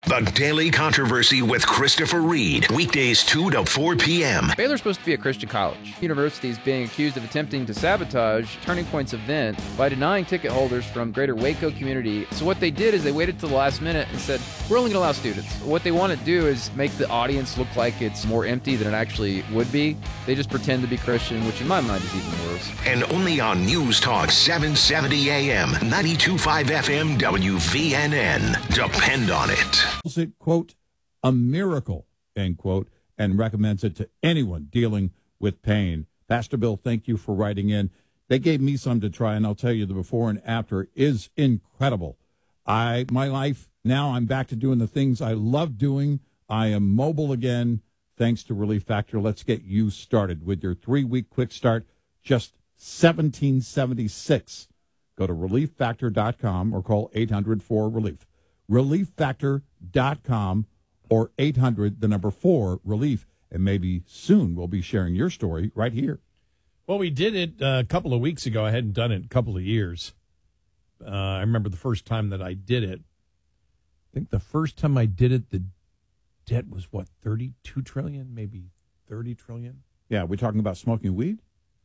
The Daily Controversy with Christopher Reed. Weekdays 2 to 4 p.m. Baylor's supposed to be a Christian college. The university is being accused of attempting to sabotage Turning Point's event by denying ticket holders from greater Waco community. So what they did is they waited till the last minute and said, we're only going to allow students. What they want to do is make the audience look like it's more empty than it actually would be. They just pretend to be Christian, which in my mind is even worse. And only on News Talk 770 AM, 92.5 FM, WVNN. Depend on it. It, quote, a miracle, end quote, and recommends it to anyone dealing with pain. Pastor Bill, thank you for writing in. They gave me some to try, and I'll tell you the before and after is incredible. My life, now I'm back to doing the things I love doing. I am mobile again, thanks to Relief Factor. Let's get you started with your 3-week quick start, just $17.76. Go to relieffactor.com or call 800-4RELIEF. relieffactor.com or 800-4RELIEF. And maybe soon we'll be sharing your story right here. Well, we did it a couple of weeks ago. I hadn't done it in a couple of years. I remember the first time that I did it. I think the first time I did it, the debt was, 32 trillion, maybe 30 trillion? Yeah, we're talking about smoking weed?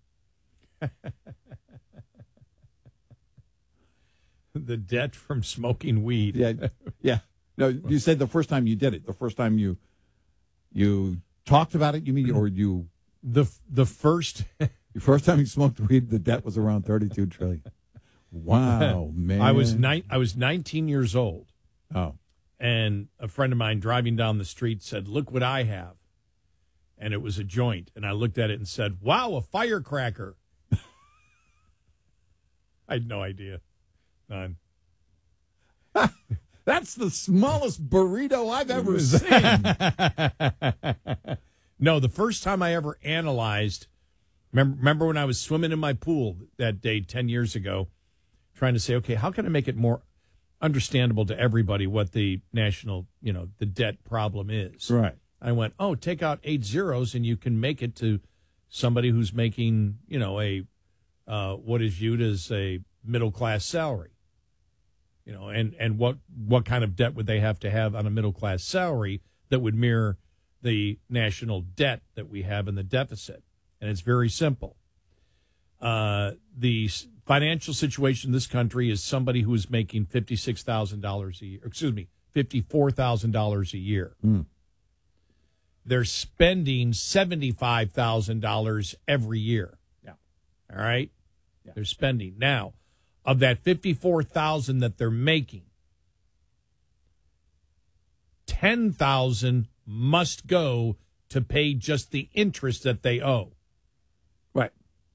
The debt from smoking weed. Yeah. No, you said the first time you did it. The first time you talked about it, you mean, or you... The first... The first time you smoked weed, the debt was around 32 trillion. Wow, man. I was 19 years old. Oh. And a friend of mine driving down the street said, look what I have. And it was a joint. And I looked at it and said, wow, a firecracker. I had no idea. None. That's the smallest burrito I've ever seen. No, the first time I ever analyzed, remember when I was swimming in my pool that day 10 years ago, trying to say, okay, how can I make it more understandable to everybody what the national, the debt problem is? Right. I went, take out 8 zeros and you can make it to somebody who's making, what is viewed as a middle-class salary. And what kind of debt would they have to have on a middle-class salary that would mirror the national debt that we have in the deficit? And it's very simple. The financial situation in this country is somebody who is making $56,000 a year. $54,000 a year. Mm. They're spending $75,000 every year. Yeah. All right? Yeah. They're spending. Now, of that $54,000 that they're making, $10,000 must go to pay just the interest that they owe. Right.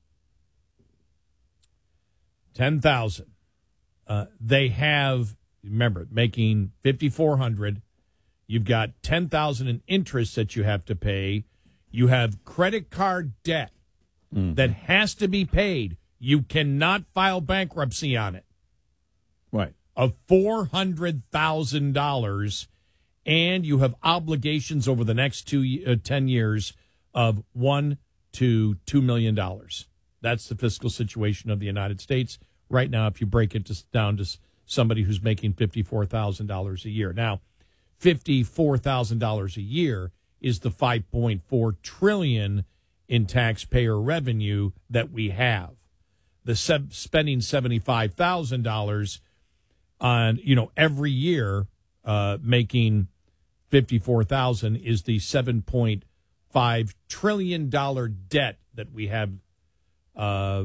$10,000. They have, remember, making $5,400. You've got $10,000 in interest that you have to pay. You have credit card debt that has to be paid. You cannot file bankruptcy on it. Right. Of $400,000, and you have obligations over the next 10 years of $1 to $2 million. That's the fiscal situation of the United States right now, if you break it down to somebody who's making $54,000 a year. Now, $54,000 a year is the $5.4 trillion in taxpayer revenue that we have. The spending $75,000 on every year, making $54,000 is the $7.5 trillion debt that we have. The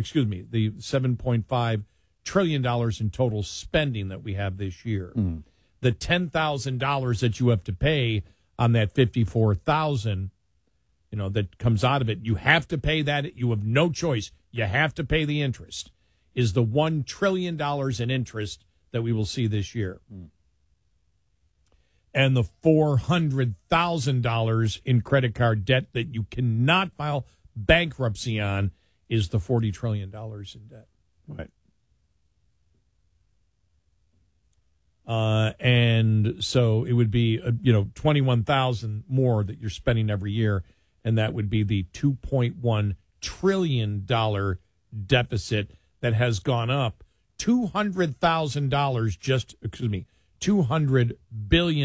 $7.5 trillion in total spending that we have this year. Mm. The $10,000 that you have to pay on that $54,000, that comes out of it, you have to pay that. You have no choice. You have to pay the interest, is the $1 trillion in interest that we will see this year. Mm. And the $400,000 in credit card debt that you cannot file bankruptcy on is the $40 trillion in debt. Right. And so it would be, $21,000 more that you're spending every year, and that would be the $2.1 trillion deficit that has gone up $200 billion